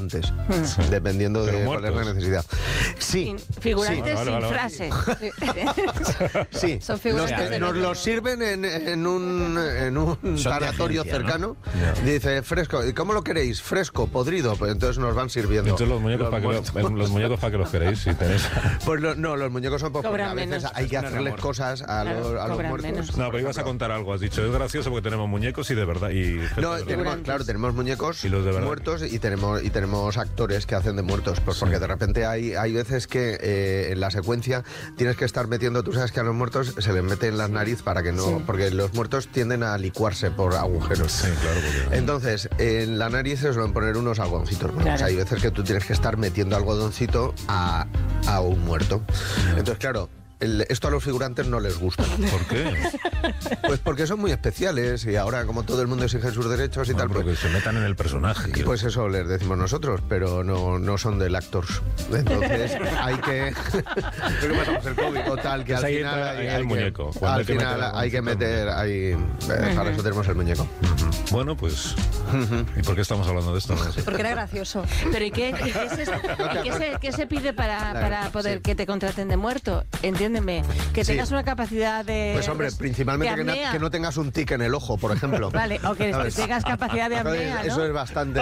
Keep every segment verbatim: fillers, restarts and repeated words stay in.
figurantes, sí. dependiendo de cuál es la necesidad. Sí. Figurantes sí. sin Vale, vale, frase. Sí, son figurantes los, de nos los sirven en, en un, en un sanatorio cercano. ¿No? Dice, fresco. ¿Y cómo lo queréis? ¿Fresco? ¿Podrido? Pues entonces nos van sirviendo. Entonces los muñecos, ¿para que, lo, los muñecos para que los queréis? Si tenéis... Pues lo, no, los muñecos son porque a veces menos. hay que hacerles cosas a, claro, los, a los muertos. Menos. No, pero ibas a contar algo. Has dicho, es gracioso porque tenemos muñecos y de verdad. Y no, tenemos, claro, tenemos muñecos y los de muertos y tenemos, y tenemos actores que hacen de muertos. Pues sí. Porque de repente hay, hay veces que eh, en la secuencia tienes que estar metiendo, tú sabes que a los muertos se les mete en la nariz para que no, sí. porque los muertos tienden a licuarse por agujeros. Sí, claro. Porque... Entonces, en la nariz se suelen poner unos algodoncitos. Bueno, claro. Pues hay veces que tú tienes que estar metiendo algodoncito a, a un muerto. Entonces, claro, El, esto a los figurantes no les gusta. ¿Por qué? Pues porque son muy especiales y ahora como todo el mundo exige sus derechos y no, tal... Porque pues, se metan en el personaje. Y pues eso les decimos nosotros, pero no, no son del actors. Entonces hay que... Pero pasamos el COVID. Total, que pues al hay final... Hay, hay hay el que, muñeco. Al final hay que meter... Hay, uh-huh. Para eso tenemos el muñeco. Uh-huh. Bueno, pues... Uh-huh. ¿Y por qué estamos hablando de esto? No sé. Porque era gracioso. Pero ¿y qué, y qué, se, y qué, se, qué se pide para, para poder sí. que te contraten de muerto? Entiéndeme. Que sí. tengas una capacidad de... Pues hombre, principalmente que no, que no tengas un tic en el ojo, por ejemplo. Vale, o que ¿sabes? tengas capacidad de apnea, ¿no? Eso es bastante...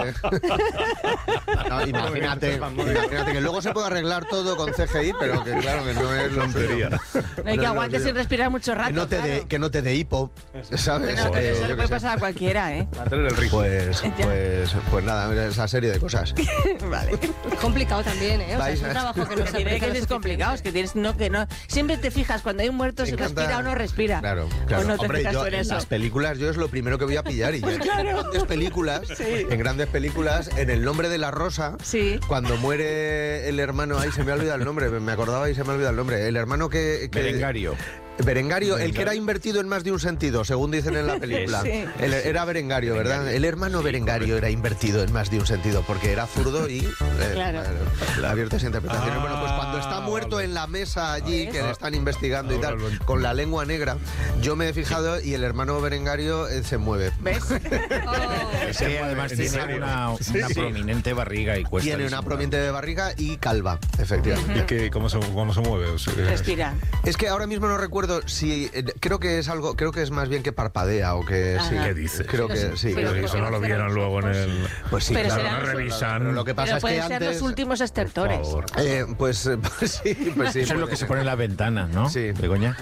No, imagínate, imagínate que luego se puede arreglar todo con C G I, pero que claro que no es lontería. No hay que aguantes sin respirar mucho rato, que no te claro. de, que no te dé hipo, ¿sabes? Bueno, eh, eso le puede pasar a cualquiera, ¿eh? Pues, pues, pues nada, esa serie de cosas. Vale. Es complicado también, ¿eh? O sea, es un trabajo que no se tiene que es complicado, es que tienes no que no. Siempre te fijas cuando hay un muerto si respira o no respira. Claro, claro. O no te Hombre, fijas yo, tú en eso. En las películas yo es lo primero que voy a pillar y pues yo claro. en grandes películas, sí. en grandes películas, en El nombre de la rosa, sí. cuando muere el hermano, ahí se me ha olvidado el nombre, me acordaba y se me ha olvidado el nombre, el hermano que, que Berengario. Berengario, el que era invertido en más de un sentido, según dicen en la película. Sí. El, era Berengario, ¿verdad? Berengario. El hermano Berengario era invertido en más de un sentido, porque era zurdo y... Eh, claro. eh, abiertas interpretaciones. Ah, bueno, pues cuando está muerto en la mesa allí, que le están investigando y tal, con la lengua negra, yo me he fijado y el hermano Berengario eh, se mueve. ¿Ves? Oh. Sí, además tiene una, una sí, prominente barriga y cuesta. Tiene una prominente barriga y calva, efectivamente. ¿Y qué, cómo, se, cómo se mueve? O sea, respira. Es que ahora mismo no recuerdo si eh, creo que es algo, creo que es más bien que parpadea o que Ajá. sí. ¿Qué dices? Creo que sí. Pero creo eso que no lo vieron luego en el. Pues sí, pero claro, no revisan. Pero lo que pasa pero es pueden que ser antes, los últimos estertores. Eh, pues, pues sí, pues sí. Eso es lo que se pone en la ventana, ¿no? Sí. Begoña.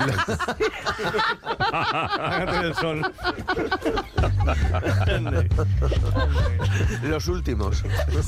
Hágate el sol. Los últimos.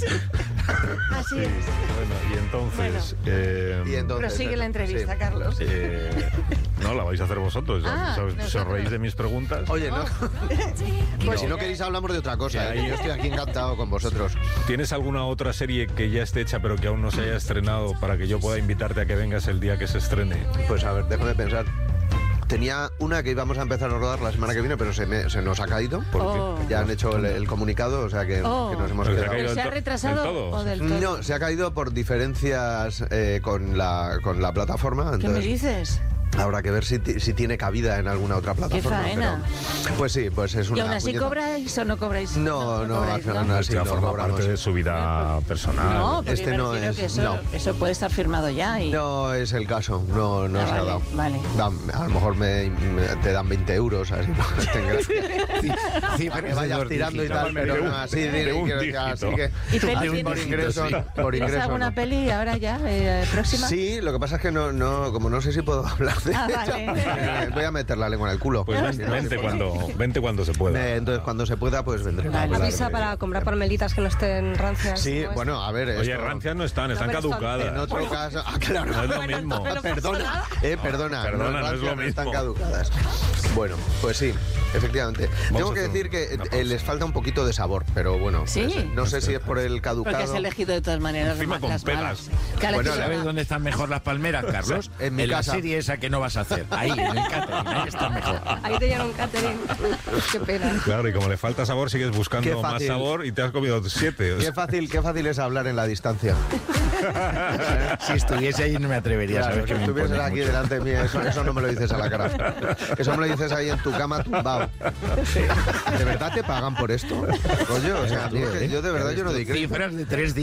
Así es. Bueno, y entonces. Bueno. Eh, y entonces prosigue la entrevista, sí. Carlos. Eh, no, la vais a hacer vosotros. Ah, ¿Os, ¿os reís de mis preguntas? Oye, no. Pues No. si no queréis hablamos de otra cosa. Ya, ¿eh? Yo estoy aquí encantado con vosotros. ¿Tienes alguna otra serie que ya esté hecha pero que aún no se haya estrenado para que yo pueda invitarte a que vengas el día que se estrene? Pues a ver, déjame pensar. Tenía una que íbamos a empezar a rodar la semana que viene, pero se, me, se nos ha caído. Porque Oh. ya han hecho el, el comunicado, o sea que, Oh. que nos hemos Pero se ha quedado. caído ¿Pero se ha del to- retrasado del todo. o del todo? No, se ha caído por diferencias eh, con, la, con la plataforma. ¿Qué me Entonces, dices? habrá que ver si, ti- si tiene cabida en alguna otra plataforma. faena! pero- pues sí, pues es una ¿Y aún así puñeta. cobráis o no cobráis? No, no, cobráis, no, no, Esto sí, ya no forma cobramos. parte de su vida personal. No, porque Este me no refiero es- que eso, no. eso puede estar firmado ya. Y... No es el caso, no, no Ah, se vale, ha dado. vale. Dan- a lo mejor me, me- te dan veinte euros, así, no, ten gracia. Sí, Para que vayas tirando y tal, pero no, así, de de- un que- dígito. así que ¿Y peli así tienes? por ingreso, Sí. por ¿Tienes ingreso alguna no. peli ahora ya, eh, próxima? Sí, lo que pasa es que no, no, como no sé si puedo hablar de Ah, ella, vale. eh, voy a meter la lengua en el culo. Pues ven- vente cuando, vente cuando se pueda. Eh, entonces cuando se pueda, pues vendré. Vale. Claro. Avisa para comprar palmelitas que no estén rancias. Sí, ¿no? bueno, a ver. Oye, esto- rancias no están, están pero están- caducadas. En otro caso, ah, claro. No es lo mismo. Ah, perdona, eh, perdona, Perdona, no es rancias lo mismo. están caducadas. Bueno, pues sí, efectivamente. Tengo a que hacer decir que una eh, pausa. les falta un poquito de sabor, pero bueno, Sí. pues, no sé si es por el caducado. Porque has elegido de todas maneras Encima con las pegas. malas. ¿Qué Bueno, elegido? ¿Sabes dónde están mejor las palmeras, Carlos? En mi la casa. serie esa que no vas a hacer. Ahí, en el catering. Ahí está mejor. Ahí te llevan un catering. Qué pena. Claro, y como le falta sabor, sigues Qué buscando más fácil. sabor y te has comido siete. o Qué sea. fácil, qué fácil es hablar en la distancia. Si estuviese ahí no me atrevería, Claro, ¿sabes? si Que me estuvieses impone aquí mucho. delante de mí, eso, eso no me lo dices a la cara. Eso me lo dices ahí en tu cama tumbado. ¿De verdad te pagan por esto? Coño, o sea, a mí es que yo de verdad yo no digo. Cifras de tres días.